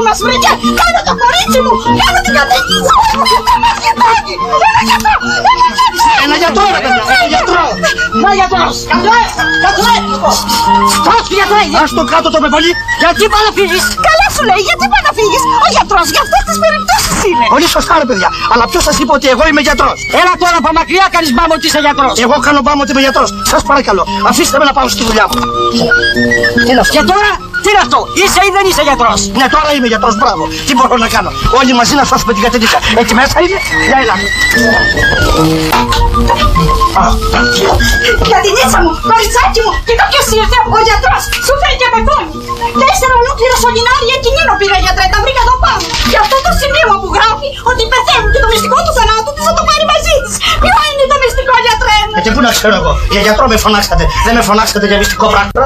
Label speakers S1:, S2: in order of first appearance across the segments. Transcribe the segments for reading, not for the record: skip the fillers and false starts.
S1: μας βρήκε! Κάνε το κορίτσι μου! Κάνε την καταιγίδα μου!
S2: Ένα γιατρό ρε παιδιά! Ένα γιατρό!
S1: Να γιατρός! Γιατρέ! Γιατρέ! Πρόσφυγε γιατρέ!
S2: Ας το κάτω το με πολύ!
S1: Γιατί πάει να φύγεις! Καλά σου λέει! Γιατί πάει να φύγεις! Ο γιατρός για αυτές τις περιπτώσεις είναι!
S2: Πολύ σωστά ρε παιδιά! Αλλά ποιος σας είπε ότι εγώ είμαι γιατρός?
S1: Έλα τώρα από μακριά κάνεις μπάμο ότι είσαι γιατρός!
S2: Εγώ κάνω μπάμο ότι είμαι γιατρός! Σας παρακαλώ! Αφήστε με να πάω στη δουλειά μου!
S1: Και τώρα τι είναι αυτό! Είσαι ή δεν είσαι γιατρός!
S2: Ναι, τώρα είμαι γιατρός, μπράβο! Τι μπορώ να κάνω? Όλοι μαζί να σώσουμε την κατεδίκα! Έτσι μέσα είναι! Για έλα!
S1: Κατηνίτσα μου, κοριτσάκι μου, κοίτα ποιος ήρθε, ο γιατρός, σου φέρει και πεπώνει. 4 ολόκληρα σωληνάρια κινήνο πήρα γιατρέ, τα βρήκα εδώ πάνω. Γι' αυτό το σημείο που γράφει ότι πεθαίνει και το μυστικό του θανάτου της θα το πάρει μαζί της. Ποιο είναι το μυστικό γιατρέ μου?
S2: Και πού να ξέρω εγώ, για γιατρό με φωνάξατε, δεν με φωνάξατε για μυστικό πράγμα.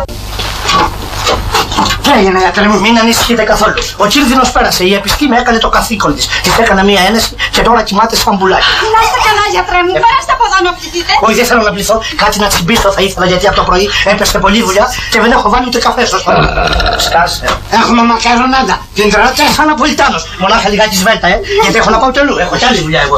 S2: Τι έγινε γιατρέ μου? Μην ανησυχείτε καθόλου. Ο κίνδυνος πέρασε, η επιστήμη έκανε το καθήκον της. Της έκανα μία ένεση και τώρα κοιμάται σαν πουλάκι.
S1: Να είστε καλά γιατρέ μου, περάστε από εδώ να πληθείτε.
S2: Όχι, δεν θέλω να πληθώ, κάτι να τσιμπήσω θα ήθελα γιατί από το πρωί έπεσε πολλή δουλειά και δεν έχω βάλει ούτε καφέ στο στόμα. Σκάσε.
S3: Έχουμε μακαρονάδα. Την τρώτε?
S2: Σαν Ναπολιτάνος, μονάχα λιγάκι σβέλτα, γιατί έχω να πάω τελού, έχω κι άλλη δουλειά εγώ.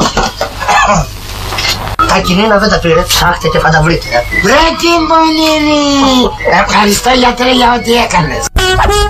S2: Τα κινήνα δεν τα πήρε, ψάχτε και θα τα βρείτε.
S3: Βρε την πονηρή! Ευχαριστώ γιατρέ για ό,τι έκανες.